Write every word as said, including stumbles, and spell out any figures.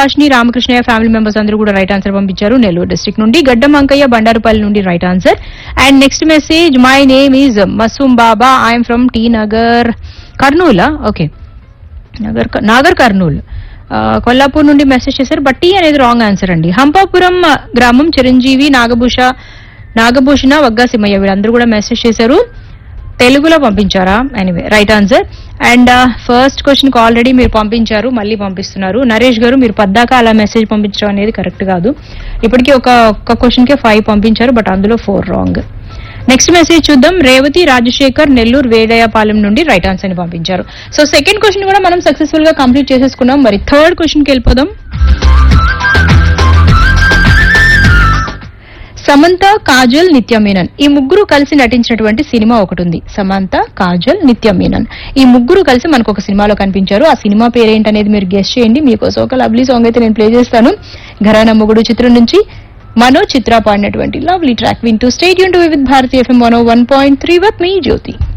Subhashini Ramakrishnaiah family members అందరూ కూడా right answer పంపించారు నెల్లూరు డిస్ట్రిక్ట్ నుండి. గడ్డం అంకయ్య బండారుపల్లి నుండి right answer. And next message, my name is Masoom Baba, I'm from tea Nagar కర్నూలా, okay Nagar Nagar Kurnool Kollapur నుండి మెసేజ్ చేశారు. బట్ టీ అనేది రాంగ్ ఆన్సర్ అండి. హంపాపురం గ్రామం చిరంజీవి నాగభూష నాగభూషణ వగ్గా సింహయ్య వీళ్ళందరూ కూడా మెసేజ్ చేశారు. తెలుగులో పంపించారా? Anyway right answer. And first question కి ఆల్రెడీ మీరు పంపించారు, మళ్ళీ పంపిస్తున్నారు. నరేష్ గారు మీరు పద్దాక అలా మెసేజ్ పంపించడం అనేది కరెక్ట్ కాదు. ఇప్పటికీ ఒక ఒక్క క్వశ్చన్ కే ఫైవ్ పంపించారు, బట్ అందులో ఫోర్ రాంగ్. నెక్స్ట్ మెసేజ్ చూద్దాం. రేవతి రాజశేఖర్ నెల్లూరు వేదయపాలెం నుండి రైట్ ఆన్సర్ ని పంపించారు. సో సెకండ్ క్వశ్చన్ కూడా మనం సక్సెస్ఫుల్ గా కంప్లీట్ చేసేసుకున్నాం. మరి థర్డ్ క్వశ్చన్ కి వెళ్ళిపోదాం. సమంత, కాజల్, నిత్య మీనన్ ఈ ముగ్గురు కలిసి నటించినటువంటి సినిమా ఒకటి ఉంది. సమంత, కాజల్, నిత్య మీనన్ ఈ ముగ్గురు కలిసి మనకు ఒక సినిమాలో కనిపించారు. ఆ సినిమా పేరేంటనేది మీరు గెస్ట్ చేయండి. మీకోసం ఒక లవ్లీ సాంగ్ అయితే నేను ప్లే చేస్తాను. ఘరానా మొగుడు చిత్రం నుంచి మనో చిత్ర పాడినటువంటి లవ్లీ ట్రాక్ వింటూ stay tuned with Bharati FM one oh one point three with me Jyothi.